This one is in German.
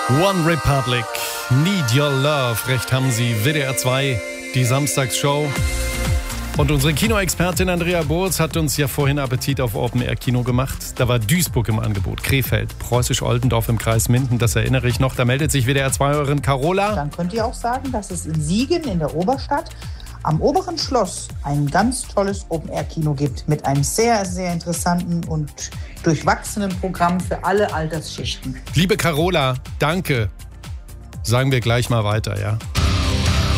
One Republic, Need Your Love. Recht haben Sie, WDR 2, die Samstagsshow. Und unsere Kinoexpertin Andrea Boos hat uns ja vorhin Appetit auf Open-Air-Kino gemacht. Da war Duisburg im Angebot, Krefeld, Preußisch-Oldendorf im Kreis Minden, das erinnere ich noch. Da meldet sich WDR 2-Hörerin Carola. Dann könnt ihr auch sagen, dass es in Siegen in der Oberstadt am Oberen Schloss ein ganz tolles Open-Air-Kino gibt mit einem sehr, sehr interessanten und durchwachsenen Programm für alle Altersschichten. Liebe Carola, danke. Sagen wir gleich mal weiter, ja?